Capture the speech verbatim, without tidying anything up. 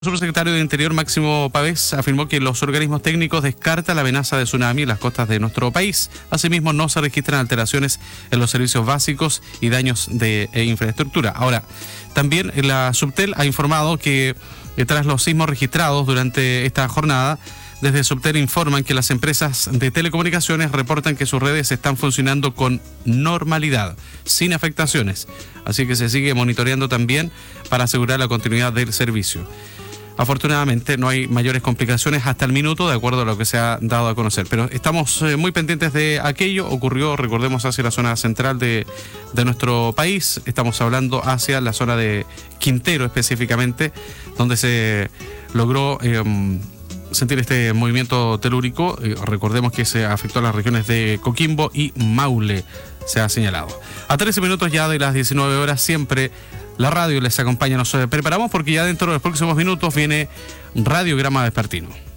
El subsecretario de Interior, Máximo Pavés, afirmó que los organismos técnicos descartan la amenaza de tsunami en las costas de nuestro país. Asimismo, no se registran alteraciones en los servicios básicos y daños de eh, infraestructura. Ahora, también la Subtel ha informado que eh, tras los sismos registrados durante esta jornada, desde Subtel informan que las empresas de telecomunicaciones reportan que sus redes están funcionando con normalidad, sin afectaciones. Así que se sigue monitoreando también para asegurar la continuidad del servicio. Afortunadamente no hay mayores complicaciones hasta el minuto, de acuerdo a lo que se ha dado a conocer. Pero estamos eh, muy pendientes de aquello. Ocurrió, recordemos, hacia la zona central de, de nuestro país. Estamos hablando hacia la zona de Quintero específicamente, donde se logró eh, sentir este movimiento telúrico. Eh, recordemos que se afectó a las regiones de Coquimbo y Maule, se ha señalado. A trece minutos ya de las diecinueve horas, siempre la radio les acompaña. Nos preparamos porque ya dentro de los próximos minutos viene Radiograma Vespertino.